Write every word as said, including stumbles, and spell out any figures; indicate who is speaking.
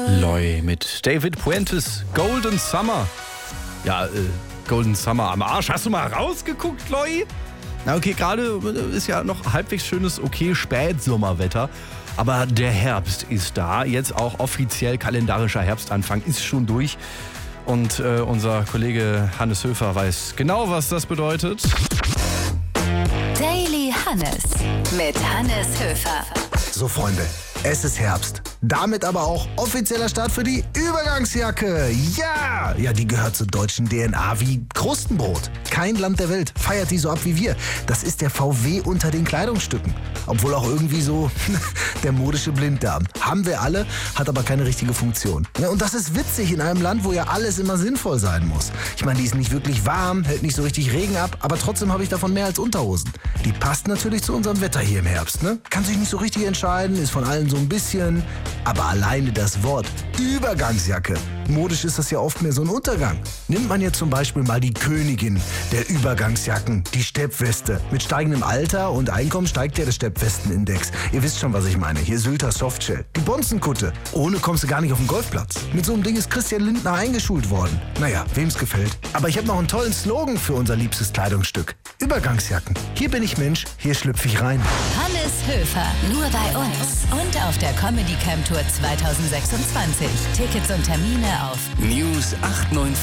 Speaker 1: Loi mit David Puentes, Golden Summer. Ja, äh, Golden Summer am Arsch. Hast du mal rausgeguckt, Loi? Na okay, gerade ist ja noch halbwegs schönes, okay, Spätsommerwetter. Aber der Herbst ist da. Jetzt auch offiziell kalendarischer Herbstanfang ist schon durch. Und äh, unser Kollege Hannes Höfer weiß genau, was das bedeutet.
Speaker 2: Daily Hannes mit Hannes Höfer.
Speaker 3: So, Freunde, es ist Herbst. Damit aber auch offizieller Start für die Übergangsjacke. Ja! Ja, die gehört zur deutschen D N A wie Krustenbrot. Kein Land der Welt feiert die so ab wie wir. Das ist der V W unter den Kleidungsstücken. Obwohl auch irgendwie so der modische Blinddarm. Haben wir alle, hat aber keine richtige Funktion. Ja, und das ist witzig in einem Land, wo ja alles immer sinnvoll sein muss. Ich meine, die ist nicht wirklich warm, hält nicht so richtig Regen ab, aber trotzdem habe ich davon mehr als Unterhosen. Die passt natürlich zu unserem Wetter hier im Herbst, ne? Kann sich nicht so richtig entscheiden, ist von allen so ein bisschen. Aber alleine das Wort Übergangsjacke. Modisch ist das ja oft mehr so ein Untergang. Nimmt man jetzt zum Beispiel mal die Königin der Übergangsjacken, die Steppweste. Mit steigendem Alter und Einkommen steigt ja der Steppwestenindex. Ihr wisst schon, was ich meine. Hier Sylter Softshell. Die Bonzenkutte. Ohne kommst du gar nicht auf den Golfplatz. Mit so einem Ding ist Christian Lindner eingeschult worden. Naja, wem's gefällt. Aber ich habe noch einen tollen Slogan für unser liebstes Kleidungsstück. Übergangsjacken. Hier bin ich Mensch, hier schlüpfe ich rein.
Speaker 2: Hannes Höfer, nur bei uns. Und auf der Comedy Camp Tour zwanzig sechsundzwanzig. Tickets und Termine auf
Speaker 4: News acht neun